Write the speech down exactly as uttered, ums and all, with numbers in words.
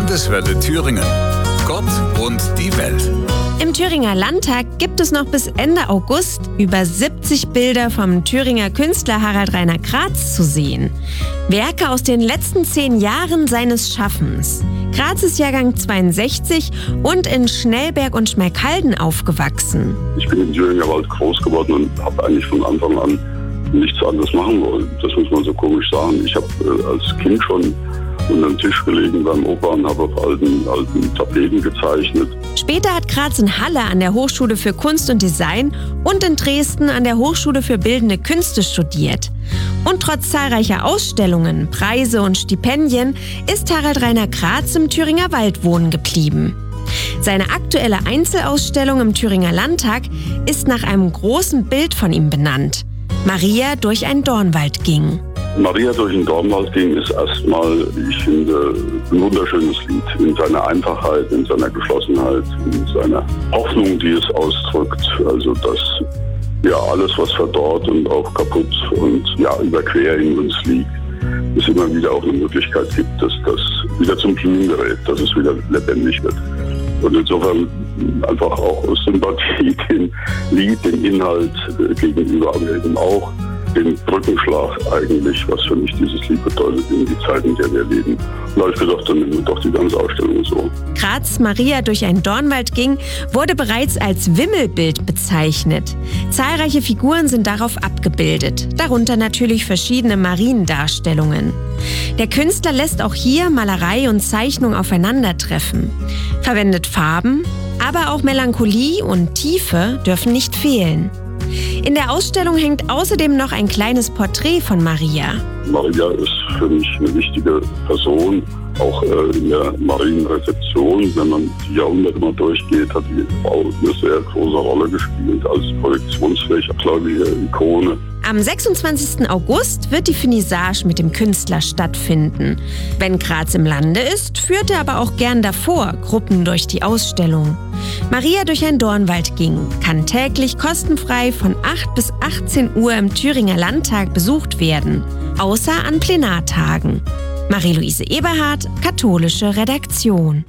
Landeswelle Thüringen. Gott und die Welt. Im Thüringer Landtag gibt es noch bis Ende August über siebzig Bilder vom Thüringer Künstler Harald Rainer Kratz zu sehen. Werke aus den letzten zehn Jahren seines Schaffens. Kratz ist Jahrgang zweiundsechzig und in Schnellberg und Schmalkalden aufgewachsen. Ich bin im Thüringer Wald groß geworden und habe eigentlich von Anfang an nichts anderes machen wollen. Das muss man so komisch sagen. Ich habe äh, als Kind schon unter dem Tisch gelegen beim Opa und habe auf alten, alten Tapeten gezeichnet. Später hat Kratz in Halle an der Hochschule für Kunst und Design und in Dresden an der Hochschule für Bildende Künste studiert. Und trotz zahlreicher Ausstellungen, Preise und Stipendien ist Harald Rainer Kratz im Thüringer Wald wohnen geblieben. Seine aktuelle Einzelausstellung im Thüringer Landtag ist nach einem großen Bild von ihm benannt. Maria durch ein Dornwald ging. Maria durch den Dornwald ging ist erstmal, ich finde, ein wunderschönes Lied. In seiner Einfachheit, in seiner Geschlossenheit, in seiner Hoffnung, die es ausdrückt. Also, dass ja alles, was verdorrt und auch kaputt und ja überquer in uns liegt, es immer wieder auch eine Möglichkeit gibt, dass das wieder zum Blühen gerät, dass es wieder lebendig wird. Und insofern einfach auch aus Sympathie dem Lied, dem Inhalt gegenüber, aber eben auch den Brückenschlag eigentlich, was für mich dieses Lied bedeutet in die Zeit, in der wir leben. Da habe ich gedacht, dann nehmen wir doch die ganze Ausstellung so. Kratz Maria durch einen Dornwald ging wurde bereits als Wimmelbild bezeichnet. Zahlreiche Figuren sind darauf abgebildet, darunter natürlich verschiedene Mariendarstellungen. Der Künstler lässt auch hier Malerei und Zeichnung aufeinandertreffen, verwendet Farben, aber auch Melancholie und Tiefe dürfen nicht fehlen. In der Ausstellung hängt außerdem noch ein kleines Porträt von Maria. Maria ist für mich eine wichtige Person, auch äh, in der Marienrezeption. Wenn man die Jahrhunderte mal durchgeht, hat die Frau eine sehr große Rolle gespielt als Projektionsfläche, gläubige Ikone. Am sechsundzwanzigsten August wird die Finissage mit dem Künstler stattfinden. Wenn Kratz im Lande ist, führt er aber auch gern davor Gruppen durch die Ausstellung. Maria durch ein Dornwald ging kann täglich kostenfrei von acht bis achtzehn Uhr im Thüringer Landtag besucht werden, außer an Plenartagen. Marie-Louise Eberhardt, katholische Redaktion.